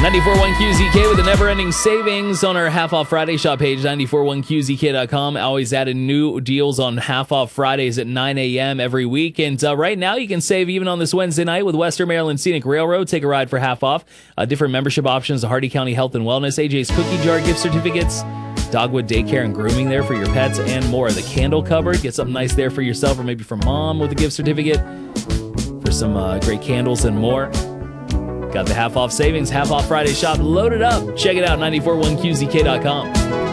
94.1 QZK with the never-ending savings on our half-off Friday shop page, 94.1QZK.com. Always adding new deals on half-off Fridays at 9 a.m. every week. And right now, you can save even on this Wednesday night with Western Maryland Scenic Railroad. Take a ride for half off. Different membership options, the Hardy County Health and Wellness, AJ's Cookie Jar gift certificates, Dogwood Daycare and Grooming there for your pets, and more. The candle cupboard, get something nice there for yourself or maybe for mom with a gift certificate for some great candles and more. Got the half-off savings, half-off Friday shop loaded up. Check it out, 94.1QZK.com.